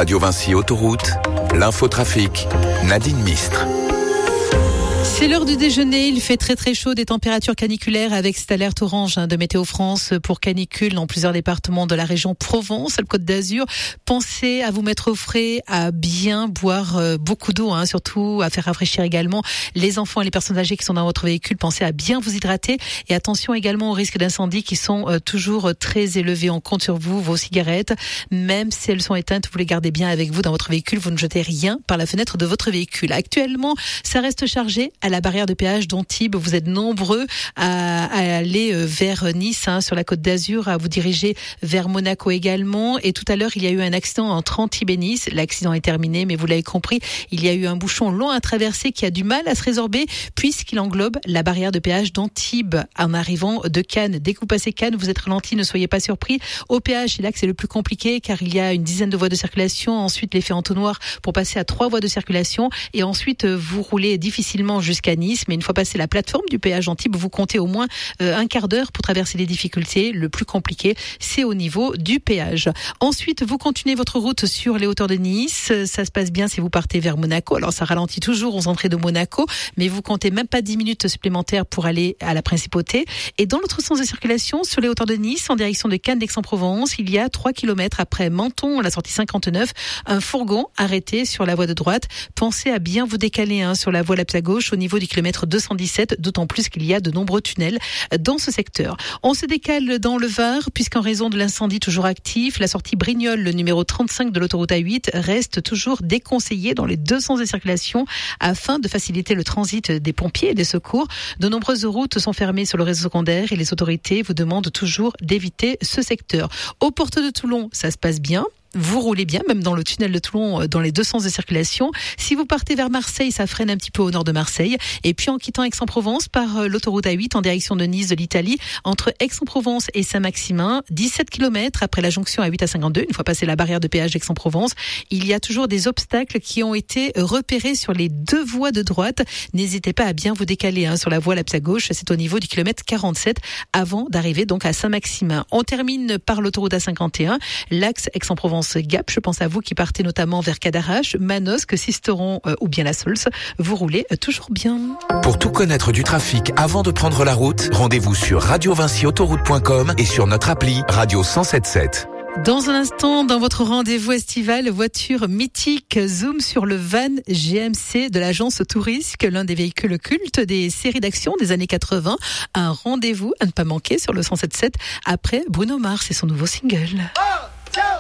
Radio Vinci Autoroute, l'infotrafic, Nadine Mistre. C'est l'heure du déjeuner, il fait très très chaud, des températures caniculaires avec cette alerte orange de Météo France pour canicule dans plusieurs départements de la région Provence-Alpes-Côte d'Azur. Pensez à vous mettre au frais, à bien boire beaucoup d'eau, surtout à faire rafraîchir également les enfants et les personnes âgées qui sont dans votre véhicule. Pensez à bien vous hydrater et attention également aux risques d'incendie qui sont toujours très élevés. On compte sur vous, vos cigarettes, même si elles sont éteintes, vous les gardez bien avec vous dans votre véhicule. Vous ne jetez rien par la fenêtre de votre véhicule. Actuellement, ça reste chargé à la barrière de péage d'Antibes. Vous êtes nombreux à aller vers Nice, sur la Côte d'Azur, à vous diriger vers Monaco également. Et tout à l'heure, il y a eu un accident entre Antibes et Nice. L'accident est terminé, mais vous l'avez compris, il y a eu un bouchon long à traverser qui a du mal à se résorber puisqu'il englobe la barrière de péage d'Antibes en arrivant de Cannes. Dès que vous passez Cannes, vous êtes ralenti, ne soyez pas surpris. Au péage, c'est là que c'est le plus compliqué car il y a une dizaine de voies de circulation. Ensuite, l'effet entonnoir pour passer à 3 voies de circulation. Et ensuite, vous roulez difficilement jusqu'à Nice, mais une fois passé la plateforme du péage Antibes, vous comptez au moins un quart d'heure pour traverser les difficultés. Le plus compliqué, c'est au niveau du péage. Ensuite, vous continuez votre route sur les hauteurs de Nice. Ça se passe bien si vous partez vers Monaco. Alors, ça ralentit toujours aux entrées de Monaco, mais vous comptez même pas 10 minutes supplémentaires pour aller à la Principauté. Et dans l'autre sens de circulation, sur les hauteurs de Nice, en direction de Cannes d'Aix-en-Provence, il y a 3 km après Menton, la sortie 59, un fourgon arrêté sur la voie de droite. Pensez à bien vous décaler sur la voie à gauche au niveau du kilomètre 217, d'autant plus qu'il y a de nombreux tunnels dans ce secteur. On se décale dans le Var, puisqu'en raison de l'incendie toujours actif, la sortie Brignoles, le numéro 35 de l'autoroute A8, reste toujours déconseillée dans les deux sens de circulation afin de faciliter le transit des pompiers et des secours. De nombreuses routes sont fermées sur le réseau secondaire et les autorités vous demandent toujours d'éviter ce secteur. Aux portes de Toulon, ça se passe bien. Vous roulez bien, même dans le tunnel de Toulon, dans les deux sens de circulation. Si vous partez vers Marseille, ça freine un petit peu au nord de Marseille. Et puis en quittant Aix-en-Provence par l'autoroute A8 en direction de Nice, de l'Italie, entre Aix-en-Provence et Saint-Maximin, 17 km après la jonction A8 à 52, une fois passé la barrière de péage d'Aix-en-Provence, il y a toujours des obstacles qui ont été repérés sur les deux voies de droite. N'hésitez pas à bien vous décaler sur la voie à gauche, c'est au niveau du kilomètre 47 avant d'arriver donc à Saint-Maximin. On termine par l'autoroute A51, l'axe Aix-en-Provence Gap, je pense à vous qui partez notamment vers Cadarache, Manosque, Sisteron ou bien la Sols. Vous roulez toujours bien. Pour tout connaître du trafic avant de prendre la route, rendez-vous sur radiovinciautoroute.com et sur notre appli Radio 107.7. Dans un instant, dans votre rendez-vous estival, voiture mythique, zoom sur le van GMC de l'agence Tourisque, l'un des véhicules cultes des séries d'action des années 80. Un rendez-vous à ne pas manquer sur le 107.7 après Bruno Mars et son nouveau single.